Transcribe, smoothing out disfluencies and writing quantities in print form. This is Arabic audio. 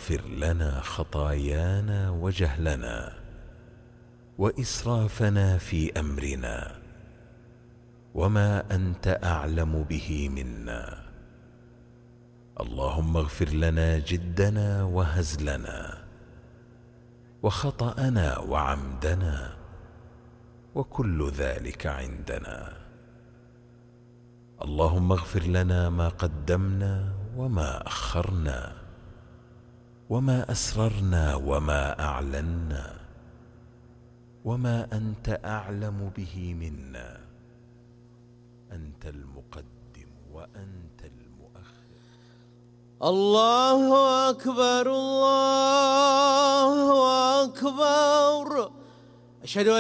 اغفر لنا خطايانا وجهلنا وإسرافنا في أمرنا وما أنت أعلم به منا. اللهم اغفر لنا جدنا وهزلنا وخطأنا وعمدنا وكل ذلك عندنا. اللهم اغفر لنا ما قدمنا وما أخرنا وما أسررنا وما أعلنا وما أنت أعلم به منا. أنت المقدم وأنت المؤخر. الله أكبر الله أكبر. أشهد